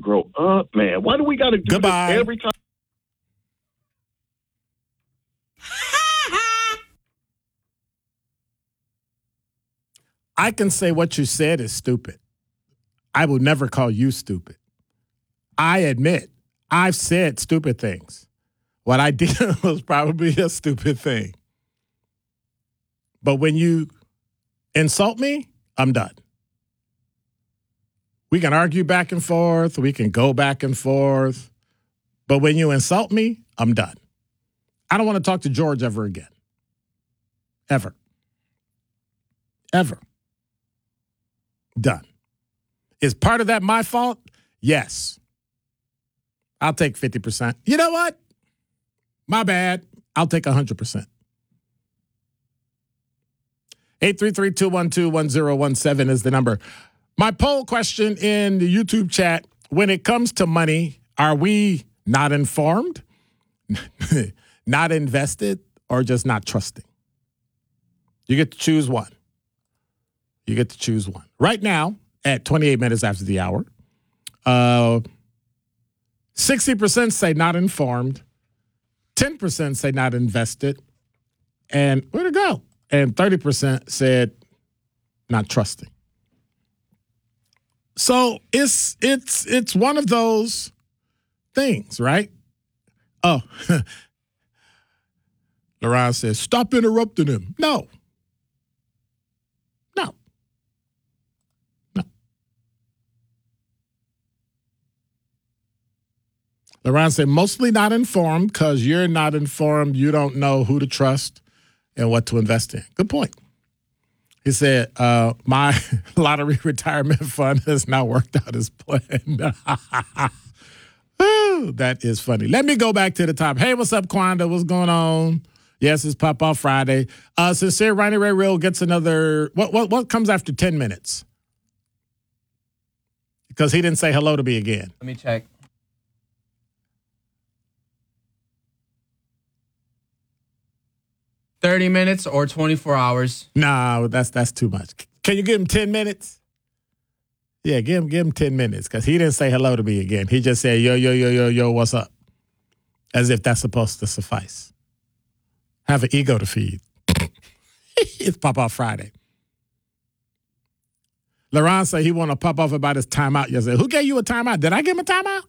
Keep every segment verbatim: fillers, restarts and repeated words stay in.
grow up, man. Why do we got to do Goodbye. this every time? I can say what you said is stupid. I will never call you stupid. I admit I've said stupid things. What I did was probably a stupid thing. But when you insult me, I'm done. We can argue back and forth. We can go back and forth. But when you insult me, I'm done. I don't want to talk to George ever again. Ever. Ever. Done. Is part of that my fault? Yes. I'll take fifty percent. You know what? My bad. I'll take one hundred percent. eight three three, two one two, one zero one seven is the number. My poll question in the YouTube chat, when it comes to money, are we not informed, not invested, or just not trusting? You get to choose one. You get to choose one. Right now, at twenty-eight minutes after the hour, uh, sixty percent say not informed, ten percent say not invested, and where'd it go? And thirty percent said not trusting. So it's it's it's one of those things, right? Oh, Laron says, stop interrupting him. No. No. No. Laron said, mostly not informed because you're not informed. You don't know who to trust and what to invest in. Good point. He said, uh, my lottery retirement fund has not worked out as planned. Ooh, that is funny. Let me go back to the top. Hey, what's up, Quanda? What's going on? Yes, it's Pop Off Friday. Uh, Sincere Ronnie Ray Real gets another, what, what, what comes after ten minutes? Because he didn't say hello to me again. Let me check. thirty minutes or twenty-four hours. No, that's that's too much. Can you give him ten minutes? Yeah, give him give him ten minutes because he didn't say hello to me again. He just said, yo, yo, yo, yo, yo, what's up? As if that's supposed to suffice. Have an ego to feed. It's Pop Off Friday. Laron said he want to pop off about his timeout yesterday. Who gave you a timeout? Did I give him a timeout?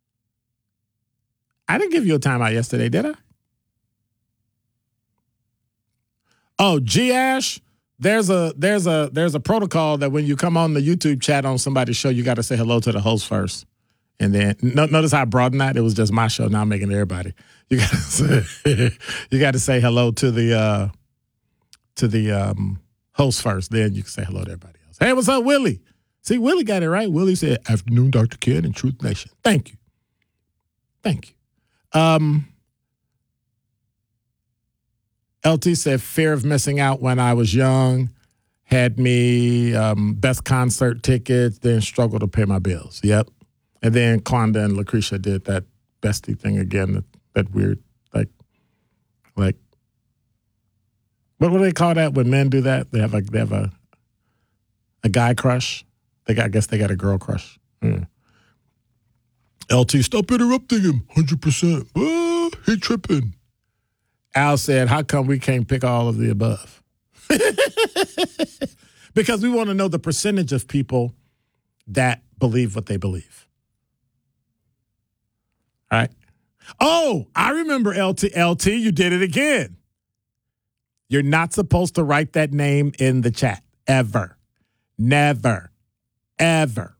I didn't give you a timeout yesterday, did I? Oh, G Ash, there's a there's a there's a protocol that when you come on the YouTube chat on somebody's show, you got to say hello to the host first, and then no, notice how I broadened that. It was just my show. Now I'm making everybody. You got to say you got to say hello to the uh, to the um, host first. Then you can say hello to everybody else. Hey, what's up, Willie? See, Willie got it right. Willie said, "Afternoon, Doctor Ken and Truth Nation." Thank you, thank you. Um. L T said, fear of missing out when I was young had me um, best concert tickets, then struggle to pay my bills. Yep. And then Quanda and Lucretia did that bestie thing again, that, that weird, like, like, what do they call that when men do that? They have like, they have a, a guy crush. They got, I guess they got a girl crush. Mm. L T, stop interrupting him. one hundred percent. Oh, he tripping. Al said, how come we can't pick all of the above? Because we want to know the percentage of people that believe what they believe. All right. Oh, I remember L T. L T, you did it again. You're not supposed to write that name in the chat. Ever. Never. Ever.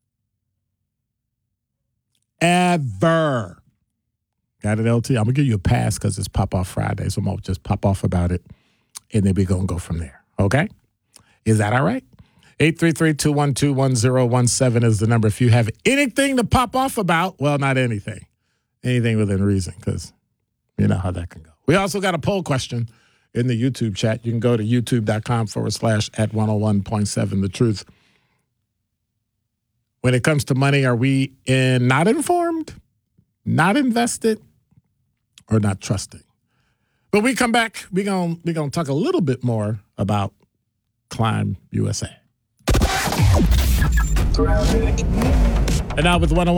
Ever. Got it, L T? I'm going to give you a pass because it's Pop Off Friday, so I'm going to just pop off about it, and then we're going to go from there. Okay? Is that all right? eight three three, two one two, one zero one seven is the number. If you have anything to pop off about, well, not anything. Anything within reason, because you know how that can go. We also got a poll question in the YouTube chat. You can go to youtube.com forward slash at 101.7 The Truth. When it comes to money, are we in not informed, not invested, or not trusting? But we come back, we're going we gonna talk a little bit more about Climb U S A. And now with one oh one